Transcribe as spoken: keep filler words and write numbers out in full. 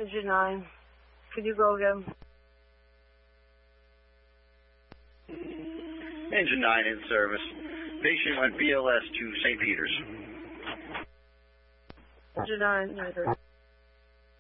Engine nine. Could you go again? Engine nine in service. Patient went B L S to Saint Peter's. Engine nine, negative.